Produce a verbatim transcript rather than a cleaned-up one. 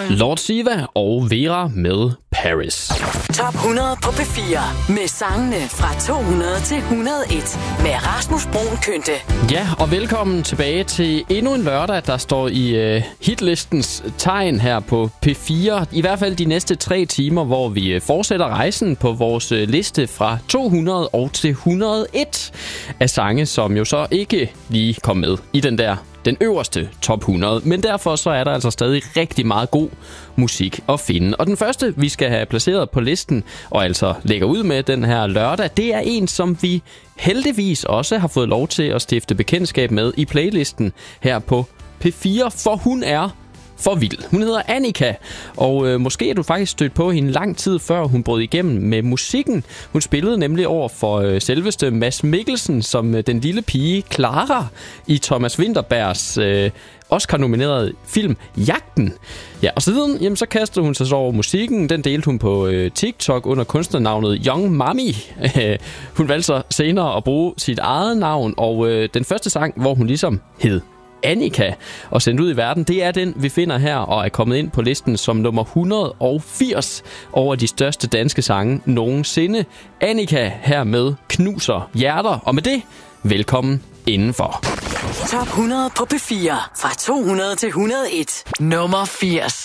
Lord Siva og Vera med Paris. Top hundrede på P fire med sangene fra to hundrede til et hundrede og en med Rasmus Bruun Kynte. Ja, og velkommen tilbage til endnu en lørdag, der står i uh, hitlistens tegn her på P fire. I hvert fald de næste tre timer, hvor vi uh, fortsætter rejsen på vores uh, liste fra to hundrede og til et hundrede og en af sange, som jo så ikke lige kom med i den der den øverste top hundrede, men derfor så er der altså stadig rigtig meget god musik at finde. Og den første, vi skal have placeret på listen, og altså lægger ud med den her lørdag, det er en, som vi heldigvis også har fået lov til at stifte bekendtskab med i playlisten her på P fire, for hun er for vild. Hun hedder Annika, og øh, måske er du faktisk stødt på hende lang tid før hun brød igennem med musikken. Hun spillede nemlig over for øh, selveste Mads Mikkelsen som øh, den lille pige Clara i Thomas Vinterbergs øh, Oscar-nominerede film Jagten. Ja, og siden jamen, så kastede hun sig så over musikken. Den delte hun på øh, TikTok under kunstnernavnet Young Mami. Hun valgte så senere at bruge sit eget navn, og øh, den første sang, hvor hun ligesom hed Annika og sendt ud i verden, det er den, vi finder her og er kommet ind på listen som nummer et hundrede og firs over de største danske sange nogensinde. Annika her med Knuser Hjerter, og med det, velkommen indenfor. Top hundrede på P fire fra to hundrede til et hundrede og en. Nummer firs.